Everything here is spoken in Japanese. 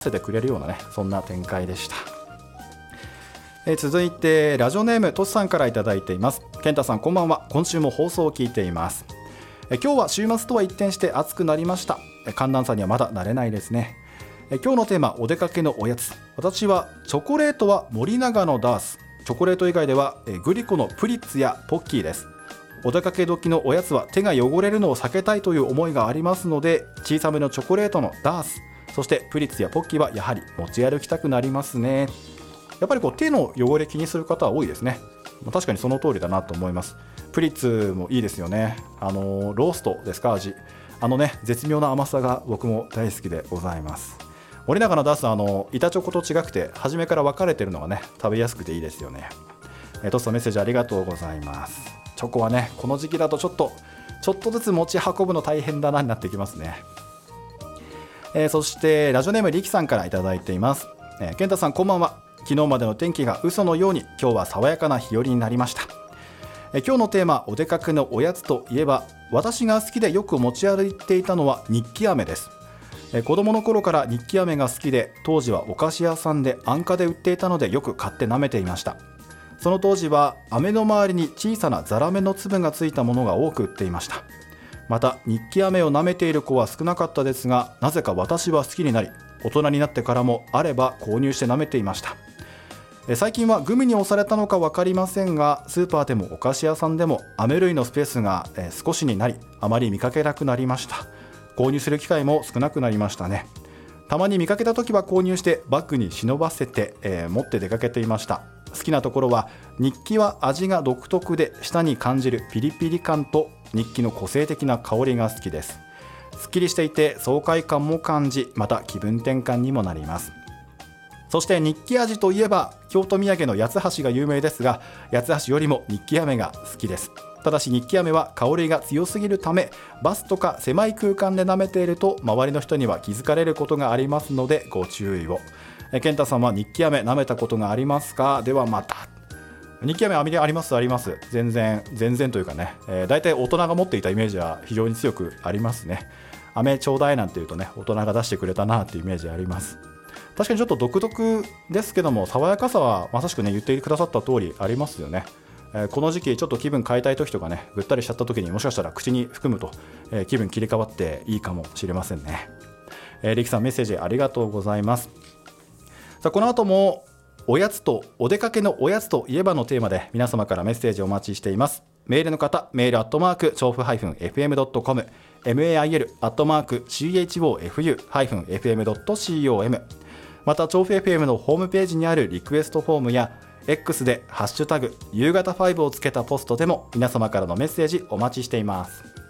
せてくれるようなね、そんな展開でした。続いてラジオネームとしさんからいただいています。健太さんこんばんは。今週も放送を聞いています。今日は週末とは一転して暑くなりました。寒暖差にはまだ慣れないですね。今日のテーマ、お出かけのおやつ。私はチョコレートは森永のダース、チョコレート以外ではグリコのプリッツやポッキーです。お出かけ時のおやつは手が汚れるのを避けたいという思いがありますので、小さめのチョコレートのダース、そしてプリッツやポッキーはやはり持ち歩きたくなりますね。やっぱり手の汚れ気にする方は多いですね。確かにその通りだなと思います。プリッツもいいですよね。ローストですか、味。絶妙な甘さが僕も大好きでございます。森永のダースは板チョコと違くて初めから分かれてるのがね、食べやすくていいですよね。トストメッセージありがとうございます。チョコはね、この時期だとちょっとずつ持ち運ぶの大変だなになってきますね。そしてラジオネームリキさんからいただいています。健太さんこんばんは。昨日までの天気が嘘のように今日は爽やかな日和になりました。今日のテーマ、お出かけのおやつといえば、私が好きでよく持ち歩いていたのは日記飴です。子供の頃から日記飴が好きで、当時はお菓子屋さんで安価で売っていたのでよく買って舐めていました。その当時は飴の周りに小さなザラメの粒がついたものが多く売っていました。また日記飴を舐めている子は少なかったですが、なぜか私は好きになり、大人になってからもあれば購入して舐めていました。最近はグミに押されたのか分かりませんが、スーパーでもお菓子屋さんでも飴類のスペースが少しになり、あまり見かけなくなりました。購入する機会も少なくなりましたね。たまに見かけた時は購入してバッグに忍ばせて、持って出かけていました。好きなところは、日記は味が独特で舌に感じるピリピリ感と日記の個性的な香りが好きです。すっきりしていて爽快感も感じ、また気分転換にもなります。そして日記味といえば京都土産の八つ橋が有名ですが、八つ橋よりも日記飴が好きです。ただし日記飴は香りが強すぎるため、バスとか狭い空間で舐めていると周りの人には気づかれることがありますのでご注意を。健太さんは日記飴舐めたことがありますか？ではまた。日記飴あります全然というかね、大体大人が持っていたイメージは非常に強くありますね。飴ちょうだいなんていうとね、大人が出してくれたなっていうイメージあります。確かにちょっと独特ですけども、爽やかさはまさしくね、言ってくださった通りありますよね。この時期ちょっと気分変えたい時とかね、ぐったりしちゃった時にもしかしたら口に含むと、気分切り替わっていいかもしれませんね。リキさんメッセージありがとうございます。さあこの後もおやつとお出かけのおやつといえばのテーマで皆様からメッセージをお待ちしています。メールの方、メール調布-fm.com、mail-chofu-fm.com、また調布 FM のホームページにあるリクエストフォームや X でハッシュタグ夕方5をつけたポストでも皆様からのメッセージお待ちしています。